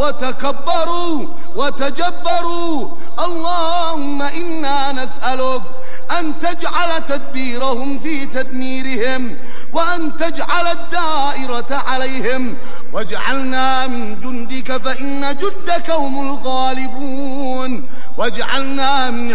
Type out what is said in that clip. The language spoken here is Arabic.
وتكبروا وتجبروا. اللهم إنا نسألك أن تجعل تدبيرهم في تدميرهم، وأن تجعل الدائرة عليهم، واجعلنا من جندك فإن جندك هم الغالبون، واجعلنا من